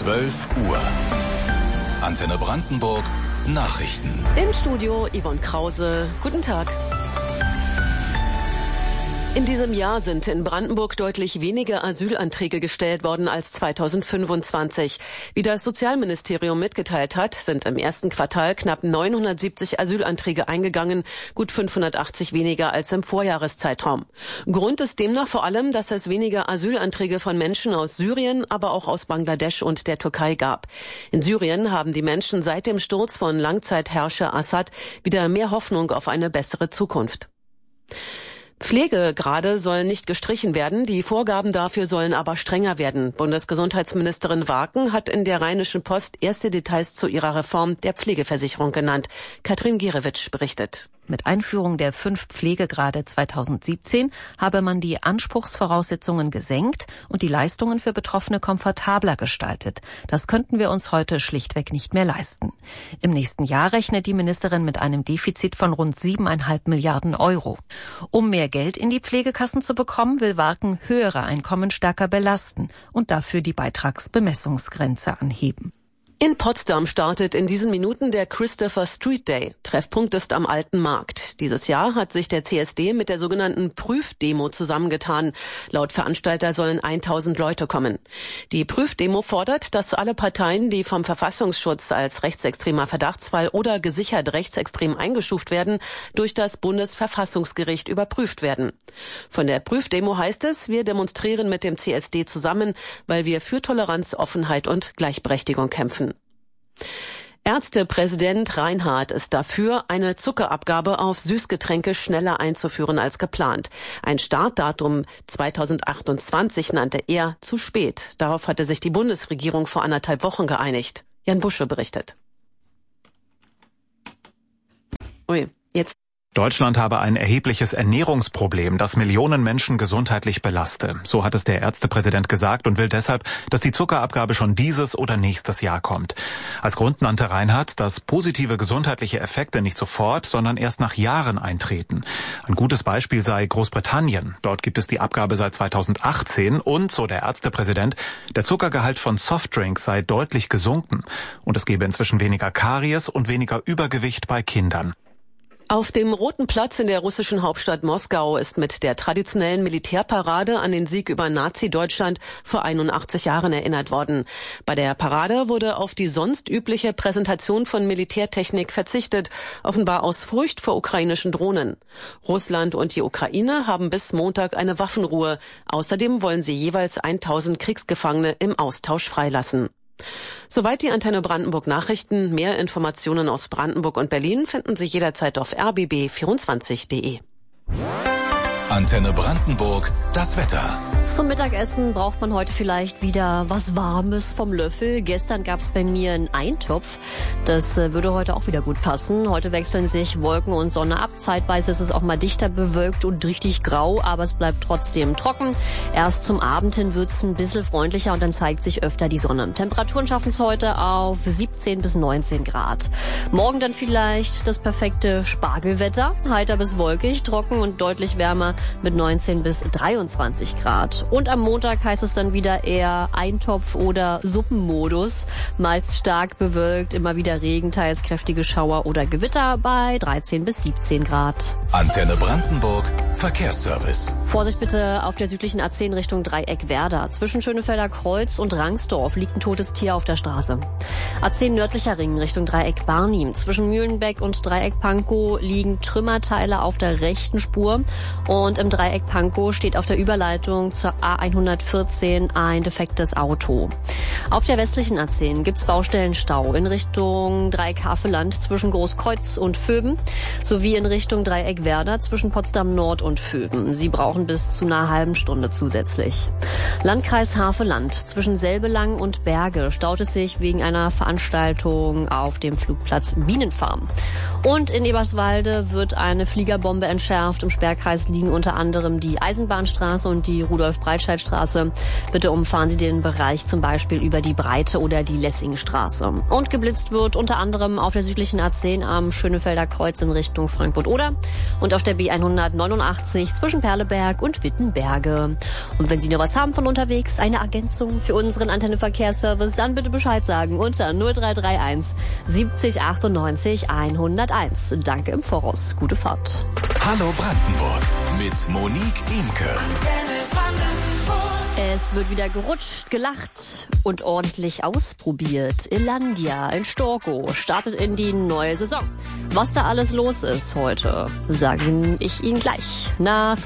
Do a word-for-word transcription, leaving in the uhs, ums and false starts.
zwölf Uhr. Antenne Brandenburg, Nachrichten. Im Studio Yvonne Krause. Guten Tag. In diesem Jahr sind in Brandenburg deutlich weniger Asylanträge gestellt worden als zweitausendfünfundzwanzig. Wie das Sozialministerium mitgeteilt hat, sind im ersten Quartal knapp neunhundertsiebzig Asylanträge eingegangen, gut fünfhundertachtzig weniger als im Vorjahreszeitraum. Grund ist demnach vor allem, dass es weniger Asylanträge von Menschen aus Syrien, aber auch aus Bangladesch und der Türkei gab. In Syrien haben die Menschen seit dem Sturz von Langzeitherrscher Assad wieder mehr Hoffnung auf eine bessere Zukunft. Pflegegrade sollen nicht gestrichen werden, die Vorgaben dafür sollen aber strenger werden. Bundesgesundheitsministerin Warken hat in der Rheinischen Post erste Details zu ihrer Reform der Pflegeversicherung genannt. Katrin Gierewitsch berichtet. Mit Einführung der fünf Pflegegrade zweitausendsiebzehn habe man die Anspruchsvoraussetzungen gesenkt und die Leistungen für Betroffene komfortabler gestaltet. Das könnten wir uns heute schlichtweg nicht mehr leisten. Im nächsten Jahr rechnet die Ministerin mit einem Defizit von rund siebeneinhalb Milliarden Euro. Um mehr Geld in die Pflegekassen zu bekommen, will Warken höhere Einkommen stärker belasten und dafür die Beitragsbemessungsgrenze anheben. In Potsdam startet in diesen Minuten der Christopher Street Day. Treffpunkt ist am Alten Markt. Dieses Jahr hat sich der C S D mit der sogenannten Prüfdemo zusammengetan. Laut Veranstalter sollen tausend Leute kommen. Die Prüfdemo fordert, dass alle Parteien, die vom Verfassungsschutz als rechtsextremer Verdachtsfall oder gesichert rechtsextrem eingestuft werden, durch das Bundesverfassungsgericht überprüft werden. Von der Prüfdemo heißt es, wir demonstrieren mit dem C S D zusammen, weil wir für Toleranz, Offenheit und Gleichberechtigung kämpfen. Ärztepräsident Reinhardt ist dafür, eine Zuckerabgabe auf Süßgetränke schneller einzuführen als geplant. Ein Startdatum zweitausendachtundzwanzig nannte er zu spät. Darauf hatte sich die Bundesregierung vor anderthalb Wochen geeinigt. Jan Busche berichtet. Ui, jetzt. Deutschland habe ein erhebliches Ernährungsproblem, das Millionen Menschen gesundheitlich belaste. So hat es der Ärztepräsident gesagt und will deshalb, dass die Zuckerabgabe schon dieses oder nächstes Jahr kommt. Als Grund nannte Reinhardt, dass positive gesundheitliche Effekte nicht sofort, sondern erst nach Jahren eintreten. Ein gutes Beispiel sei Großbritannien. Dort gibt es die Abgabe seit zweitausendachtzehn und, so der Ärztepräsident, der Zuckergehalt von Softdrinks sei deutlich gesunken. Und es gebe inzwischen weniger Karies und weniger Übergewicht bei Kindern. Auf dem Roten Platz in der russischen Hauptstadt Moskau ist mit der traditionellen Militärparade an den Sieg über Nazi-Deutschland vor einundachtzig Jahren erinnert worden. Bei der Parade wurde auf die sonst übliche Präsentation von Militärtechnik verzichtet, offenbar aus Furcht vor ukrainischen Drohnen. Russland und die Ukraine haben bis Montag eine Waffenruhe. Außerdem wollen sie jeweils tausend Kriegsgefangene im Austausch freilassen. Soweit die Antenne Brandenburg Nachrichten. Mehr Informationen aus Brandenburg und Berlin finden Sie jederzeit auf r b b vierundzwanzig punkt de. Antenne Brandenburg, das Wetter. Zum Mittagessen braucht man heute vielleicht wieder was Warmes vom Löffel. Gestern gab es bei mir einen Eintopf. Das würde heute auch wieder gut passen. Heute wechseln sich Wolken und Sonne ab. Zeitweise ist es auch mal dichter bewölkt und richtig grau, aber es bleibt trotzdem trocken. Erst zum Abend hin wird es ein bisschen freundlicher und dann zeigt sich öfter die Sonne. Temperaturen schaffen es heute auf siebzehn bis neunzehn Grad. Morgen dann vielleicht das perfekte Spargelwetter. Heiter bis wolkig, trocken und deutlich wärmer mit neunzehn bis dreiundzwanzig Grad. Und am Montag heißt es dann wieder eher Eintopf- oder Suppenmodus. Meist stark bewölkt, immer wieder Regen, teils kräftige Schauer oder Gewitter bei dreizehn bis siebzehn Grad. Antenne Brandenburg, Verkehrsservice. Vorsicht bitte auf der südlichen A zehn Richtung Dreieck Werder. Zwischen Schönefelder Kreuz und Rangsdorf liegt ein totes Tier auf der Straße. A zehn nördlicher Ring Richtung Dreieck Barnim. Zwischen Mühlenbeck und Dreieck Pankow liegen Trümmerteile auf der rechten Spur. Und im Dreieck Pankow steht auf der Überleitung zur A hundertvierzehn ein defektes Auto. Auf der westlichen A zehn gibt's Baustellenstau in Richtung Dreieck Havelland zwischen Großkreuz und Vöben sowie in Richtung Dreieck Werder zwischen Potsdam Nord und Vöben. Sie brauchen bis zu einer halben Stunde zusätzlich. Landkreis Havelland zwischen Selbelang und Berge staut es sich wegen einer Veranstaltung auf dem Flugplatz Bienenfarm. Und in Eberswalde wird eine Fliegerbombe entschärft. Im Sperrkreis liegen unter anderem die Eisenbahnstraße und die Rudolf-Breitscheid-Straße. Bitte umfahren Sie den Bereich zum Beispiel über die Breite oder die Lessingstraße. Und geblitzt wird unter anderem auf der südlichen A zehn am Schönefelder Kreuz in Richtung Frankfurt-Oder und auf der B hundertneunundachtzig einundachtzig zwischen Perleberg und Wittenberge. Und wenn Sie noch was haben von unterwegs, eine Ergänzung für unseren Antenne-Verkehrsservice, dann bitte Bescheid sagen unter null drei drei eins siebzig achtundneunzig hunderteins. Danke im Voraus. Gute Fahrt. Hallo Brandenburg mit Monique Imke. Es wird wieder gerutscht, gelacht und ordentlich ausprobiert. Illandia in Storkow startet in die neue Saison. Was da alles los ist heute, sage ich Ihnen gleich nach